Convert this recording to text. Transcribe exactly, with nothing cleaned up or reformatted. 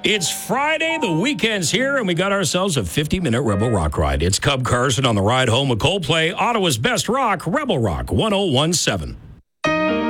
It's Friday, the weekend's here, and we got ourselves a fifty-minute Rebel Rock ride. It's Cub Carson on the ride home with Coldplay, Ottawa's best rock, Rebel Rock one oh one seven.